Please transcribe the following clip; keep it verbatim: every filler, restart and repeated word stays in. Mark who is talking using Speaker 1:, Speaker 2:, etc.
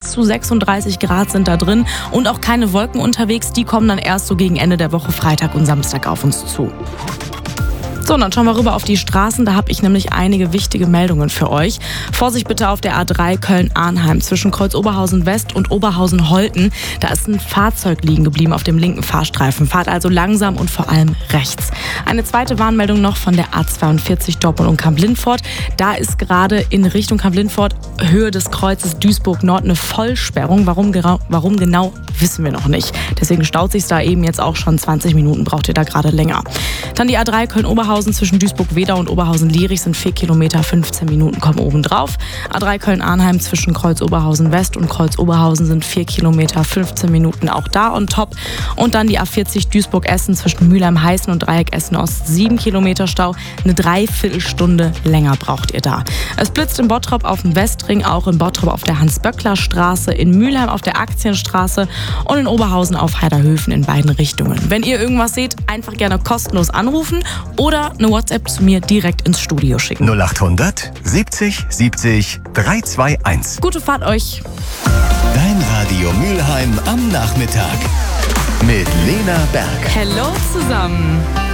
Speaker 1: bis zu sechsunddreißig Grad sind da drin und auch keine Wolken unterwegs. Die kommen dann erst so gegen Ende der Woche, Freitag und Samstag auf uns zu. So, und dann schauen wir rüber auf die Straßen. Da habe ich nämlich einige wichtige Meldungen für euch. Vorsicht bitte auf der A drei Köln-Arnheim zwischen Kreuz-Oberhausen West und Oberhausen-Holten. Da ist ein Fahrzeug liegen geblieben auf dem linken Fahrstreifen. Fahrt also langsam und vor allem rechts. Eine zweite Warnmeldung noch von der A zweiundvierzig Dortmund und Kamp-Lindfort. Da ist gerade in Richtung Kamp-Lindfort Höhe des Kreuzes Duisburg-Nord eine Vollsperrung. Warum, warum genau, wissen wir noch nicht. Deswegen staut sich da eben jetzt auch schon zwanzig Minuten. Braucht ihr da gerade länger. Dann die A drei Köln-Oberhausen zwischen Duisburg-Wedau und Oberhausen-Lierich sind vier Kilometer, fünfzehn Minuten kommen oben drauf. A drei Köln-Arnheim zwischen Kreuz-Oberhausen-West und Kreuz-Oberhausen sind vier Kilometer, fünfzehn Minuten auch da on top. Und dann die A vierzig Duisburg-Essen zwischen Mülheim-Heißen und Dreieck Essen-Ost, sieben Kilometer Stau. Eine Dreiviertelstunde länger braucht ihr da. Es blitzt in Bottrop auf dem Westring, auch in Bottrop auf der Hans-Böckler-Straße, in Mülheim auf der Aktienstraße und in Oberhausen auf Heiderhöfen in beiden Richtungen. Wenn ihr irgendwas seht, einfach gerne kostenlos anrufen oder eine WhatsApp zu mir direkt ins Studio schicken.
Speaker 2: null achthundert siebzig siebzig dreihundertzweiundundzwanzig.
Speaker 1: Gute Fahrt euch.
Speaker 2: Dein Radio Mülheim am Nachmittag mit Lena Berg.
Speaker 1: Hallo zusammen.